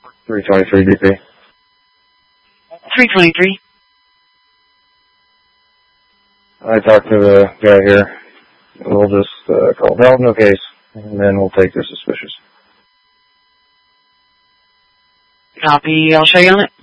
323 DP. 323. I talked to the guy here. We'll just call no case, and then we'll take the suspicious. Copy. I'll show you on it.